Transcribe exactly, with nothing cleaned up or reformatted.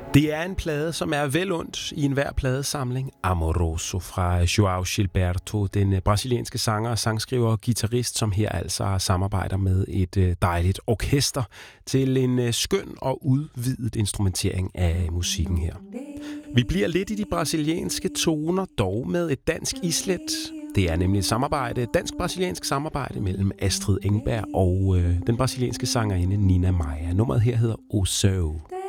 Det er en plade, som er velundt i enhver pladesamling. Amoroso fra João Gilberto, den brasilianske sanger, sangskriver og guitarist, som her altså samarbejder med et dejligt orkester til en skøn og udvidet instrumentering af musikken her. Vi bliver lidt i de brasilianske toner, dog med et dansk islet. Det er nemlig et samarbejde, et dansk-brasiliansk samarbejde mellem Astrid Engberg og øh, den brasilianske sangerinde Nina Maia. Nummeret her hedder O Seu.